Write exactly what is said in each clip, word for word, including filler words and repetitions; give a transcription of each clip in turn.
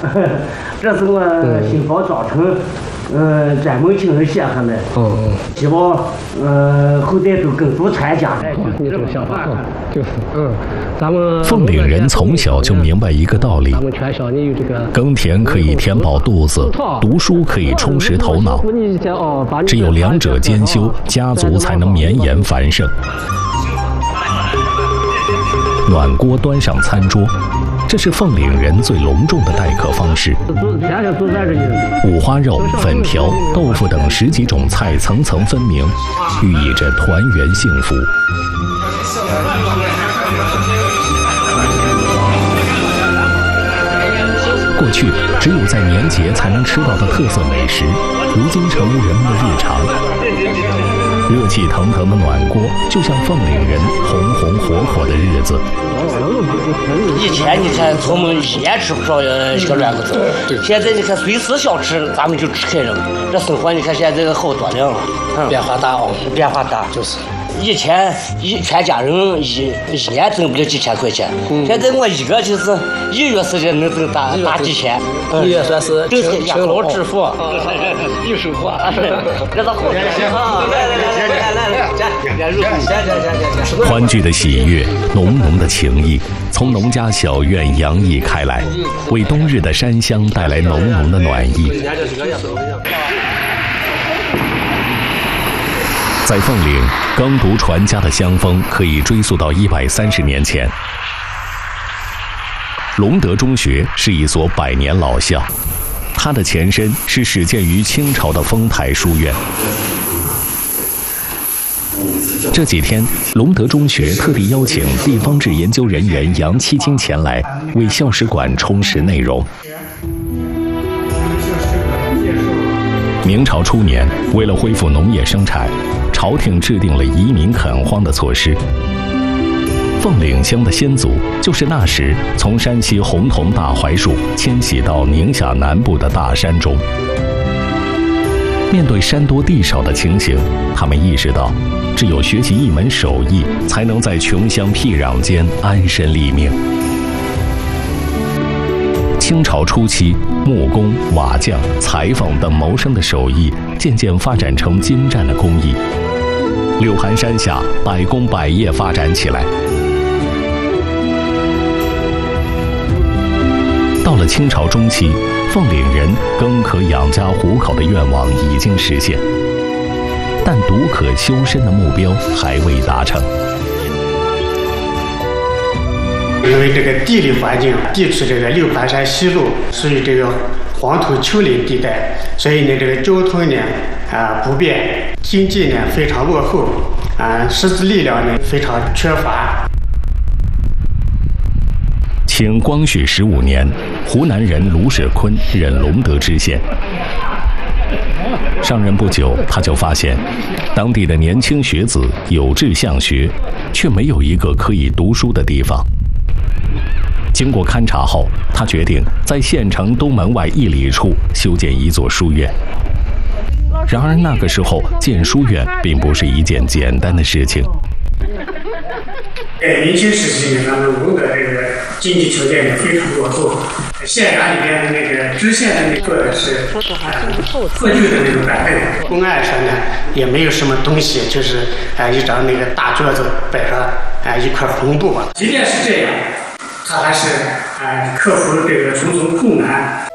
这是我新房装成，呃，专门请人写下来。 哦哦。 希望呃后代都更多传家。 你这个想法就是，嗯，咱们凤岭人从小就明白一个道理： 咱们全乡你有这个耕田可以填饱肚子，读书可以充实头脑。只有两者兼修，家族才能绵延繁盛。暖锅端上餐桌，这是凤岭人最隆重的待客方式。五花肉、粉条、豆腐等十几种菜层层分明，寓意着团圆幸福。过去只有在年节才能吃到的特色美食，如今成为人们的日常。热气腾腾的暖锅，就像凤岭人红红火火的日子。 以前你看出门也吃不着一个软骨头，现在你看随时想吃，咱们就吃开了。这生活你看现在这个好多了， 嗯，变化大啊， 变化大就是。以前一全家人一一年挣不了几千块钱，嗯、现在我一个就是一月时间能挣大大几千， 一月算是勤勤劳致富， 有收获。这倒好啊！来来来来来来，加加入，加加加加加。 欢聚的喜悦，浓浓的情谊，从农家小院洋溢开来，为冬日的山乡带来浓浓的暖意。在凤岭，耕读传家的香风可以追溯到一百三十年前。隆德中学是一所百年老校，它的前身是始建于清朝的丰台书院。这几天，隆德中学特地邀请地方志研究人员杨七金前来，为校史馆充实内容。明朝初年，为了恢复农业生产，朝廷制定了移民垦荒的措施。凤岭乡的先祖就是那时从山西洪桐大槐树迁徙到宁夏南部的大山中。面对山多地少的情形，他们意识到，只有学习一门手艺，才能在穷乡僻壤间安身立命。清朝初期，木工、瓦匠、裁缝等谋生的手艺渐渐发展成精湛的工艺。六盘山下，百工百业发展起来。到了清朝中期，凤岭人耕可养家糊口的愿望已经实现，但读可修身的目标还未达成。 因为这个地理环境，地处这个六盘山西麓，属于这个黄土丘陵地带，所以呢，这个交通呢啊不便，经济呢非常落后，啊识字力量呢非常缺乏。 清光绪十五年，湖南人卢世坤任隆德知县。上任不久，他就发现，当地的年轻学子有志向学，却没有一个可以读书的地方。经过勘察后，他决定在县城东门外一里处修建一座书院。然而那个时候建书院并不是一件简单的事情。 在明清时期呢，咱们隆德这个经济条件呢非常落后，县衙里边的那个知县的那个是破旧的那种板凳，公案上呢也没有什么东西，就是啊一张那个大桌子摆上啊一块红布啊。即便是这样，他还是啊克服这个重重困难。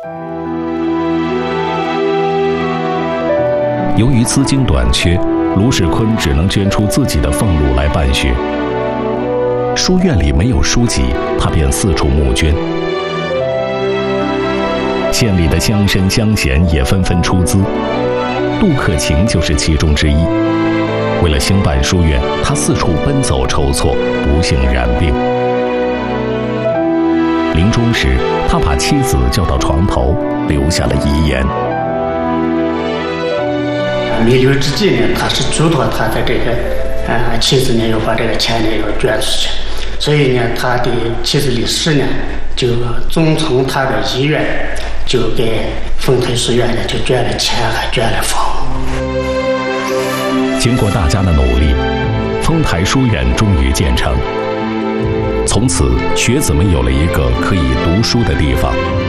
由于资金短缺，卢世坤只能捐出自己的俸禄来办学。书院里没有书籍，他便四处募捐。县里的乡绅乡贤也纷纷出资，杜克勤就是其中之一。为了兴办书院，他四处奔走筹措，不幸染病。临终时，他把妻子叫到床头，留下了遗言。 弥留之际呢，他是嘱托他的这个呃妻子呢，要把这个钱呢要捐出去。所以呢，他的妻子李氏呢，就遵从他的遗愿，就给丰台书院呢就捐了钱，还捐了房。 经过大家的努力，丰台书院终于建成。从此，学子们有了一个可以读书的地方。